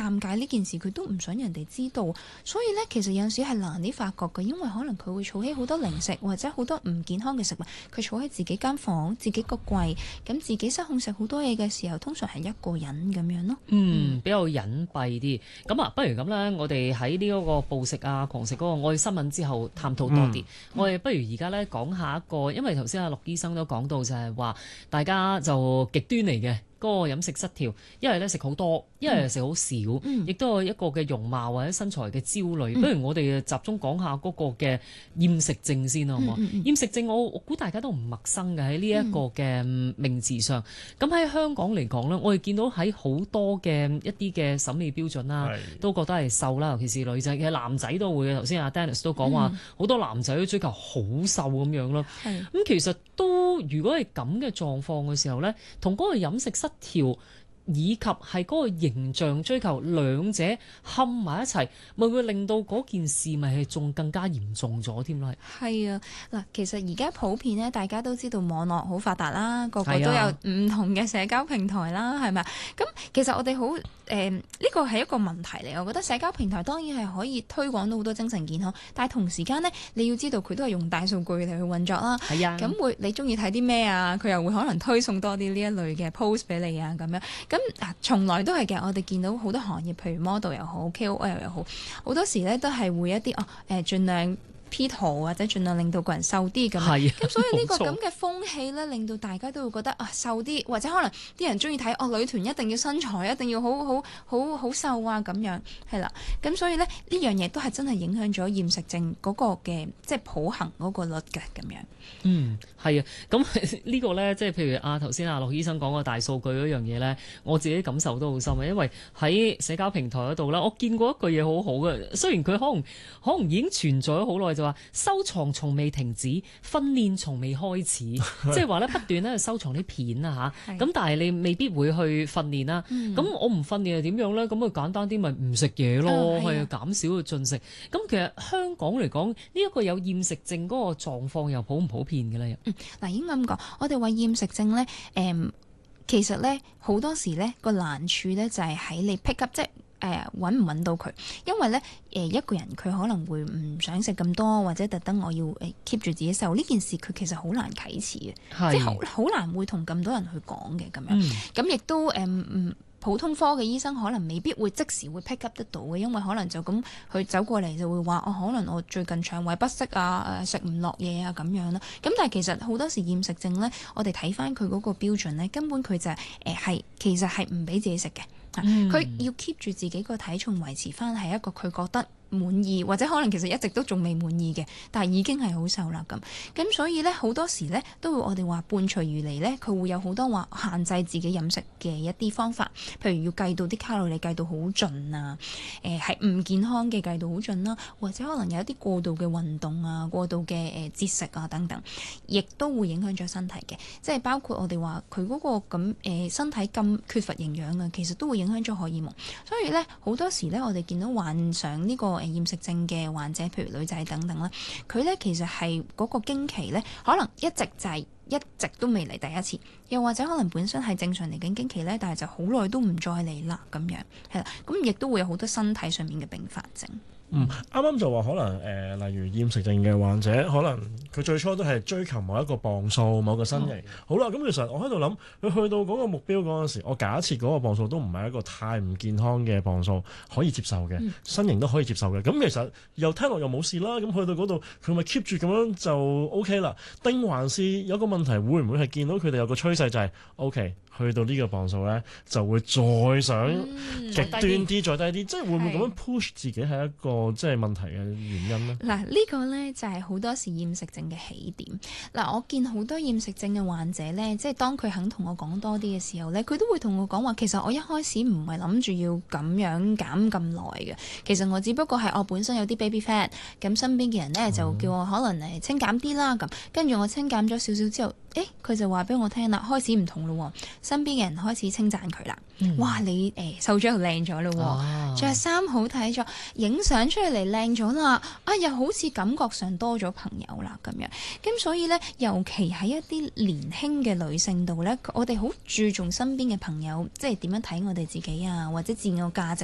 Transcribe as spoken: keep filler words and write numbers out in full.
尷尬呢件事，佢都唔想人哋知道。所以咧，其實有陣時係難啲發覺嘅，因為可能佢會儲起好多零食或者好多唔健康嘅食物，佢儲喺自己間房、自己個櫃，咁自己失控食好多嘢嘅時候，通常係一個人咁樣咯。 嗯，比較隱蔽啲。咁啊，不如咁啦，我哋喺呢一個暴食啊、狂食嗰個愛新聞之後探討多啲。嗯、我哋不如而家咧講下一個，因為頭先阿陸醫生都講到就係話，大家就極端嚟嘅。嗰個飲食失調，一係咧食好多，一係食好少，亦、嗯、都係一個嘅容貌或者身材嘅焦慮。嗯、不如我哋集中講下嗰個嘅厭食症先好唔好？嗯嗯、厭食症我我估大家都唔陌生嘅喺呢一個嘅名字上。咁喺、嗯、香港嚟講咧，我哋見到喺好多嘅一啲嘅審美標準啦，是都覺得係瘦啦，尤其是女仔，其實男仔都會嘅。頭先阿 Dennis 都講話，好、嗯、多男仔都追求好瘦咁樣咯。咁是其實都如果係咁嘅狀況嘅時候咧，同嗰個飲食失調以及係嗰個形象追求兩者冚埋一齊，咪會令到嗰件事咪係仲更加嚴重咗添咯？係啊，嗱，其實而家普遍咧，大家都知道網絡好發達啦，個個都有唔同嘅社交平台啦，係咪啊？咁其實我哋好誒，呢個係一個問題嚟。我覺得社交平台當然係可以推廣到好多精神健康，但係同時間呢，你要知道佢都係用大數據嚟去運作啦。係啊，咁會你中意睇啲咩啊？佢又會可能推送多啲呢一類嘅 post 俾你啊，咁樣。咁嗱，從來都係嘅。我哋見到好多行業，譬如 model 又好 K O L 又好，好多時咧都係會一啲哦誒，盡量P 圖或者盡量令到個人瘦啲咁。係咁，所以呢個咁嘅風氣咧，令到大家都會覺得啊瘦啲，或者可能啲人中意睇哦女團一定要身材一定要好好好好瘦啊咁樣係啦。咁所以咧呢樣嘢都係真係影響咗厭食症嗰個嘅即係普行嗰個率嘅咁樣。 嗯，係啊，咁呢個咧，即係譬如啊頭先阿陸醫生講個大數據嗰樣嘢咧，我自己感受都好深啊，因為喺社交平台嗰度啦，我見過一句嘢好好嘅，雖然佢可能可能已經存在咗好耐，就話收藏從未停止，訓練從未開始，即係話咧不斷咧收藏啲片啊嚇，咁但係你未必會去訓練啦。咁、嗯、我唔訓練係點樣咧？咁啊簡單啲咪唔食嘢咯，係啊減少個進食。咁其實香港嚟講，呢、這、一個有厭食症嗰個狀況又普唔普遍嘅咧？ 嗯，嗱應該咁講，我哋話厭食症咧，誒、嗯、其實咧好多時咧個難處咧就係喺你 pick up 即係誒揾唔揾到佢，因為咧誒、呃、一個人佢可能會唔想食咁多，或者特登我要誒 keep 住自己瘦呢件事，佢其實好難啟齒嘅，是即係好好難會同咁多人去講嘅咁樣，咁亦、嗯、都誒唔。嗯普通科嘅醫生可能未必會即時會 pick up 得到嘅，因為可能就咁佢走過嚟就會話哦，可能我最近腸胃不適啊，食唔落嘢啊咁樣啦。咁但係其實好多時厭食症咧，我哋睇翻佢嗰個標準咧，根本佢就係誒係其實係唔俾自己食嘅。佢、嗯、要 keep 住自己個體重維持翻係一個佢覺得滿意，或者可能其實一直都仲未滿意嘅，但係已經係好瘦啦咁。咁所以咧好多時咧都會我哋話伴隨而嚟咧，佢會有好多話限制自己飲食嘅一啲方法，譬如要計到啲卡路里計到好盡啊，誒係唔健康嘅計到好盡啦，或者可能有一啲過度嘅運動啊、過度嘅誒節食啊等等，亦都會影響咗身體嘅。即係包括我哋話佢嗰個咁誒、呃、身體咁缺乏營養啊，其實都會影響咗荷爾蒙。所以咧好多時咧我哋見到患上呢個誒厭食症嘅患者，譬如女仔等等啦，佢咧其實係嗰個經期咧，可能一直就係一直都未嚟第一次，又或者可能本身係正常嚟緊經期咧，但係就好耐都唔再嚟啦咁樣，係啦，咁亦都會有好多身體上面嘅併發症。 嗯，啱啱就話可能誒、呃，例如厭食症嘅患者，可能佢最初都係追求某一個磅數、某個身形。嗯、好啦，咁其實我喺度諗，佢去到嗰個目標嗰陣時，我假設嗰個磅數都唔係一個太唔健康嘅磅數，可以接受嘅，嗯、身形都可以接受嘅。咁其實又聽落又冇事啦。咁去到嗰度，佢咪 keep 住咁樣就 OK 啦？定還是有個問題，會唔會係見到佢哋有個趨勢就係 OK？去到呢個磅數咧，就會再想極端啲、嗯、再低啲，即係會唔會咁樣 push 自己係一個即係問題嘅原因呢？ 嗱，呢個咧就係好多時厭食症嘅起點。嗱，我見好多厭食症嘅患者咧，即係當佢肯同我講多啲嘅時候咧，佢都會同我講話，其實我一開始唔係諗住要咁樣減咁耐嘅，其實我只不過係我本身有啲 baby fat，咁身邊嘅人咧就叫我可能誒清減啲啦，咁跟住我清減咗少少之後，誒佢就話俾我聽啦，開始唔同咯。身邊嘅人開始稱讚佢啦，嗯、哇！你誒、欸、瘦咗又靚咗咯，着衫、啊、好睇咗，影相出嚟靚咗啦，啊又好似感覺上多咗朋友啦咁樣。咁所以咧，尤其喺一啲年輕嘅女性度咧，我哋好注重身邊嘅朋友，即係點樣睇我哋自己啊，或者自我價值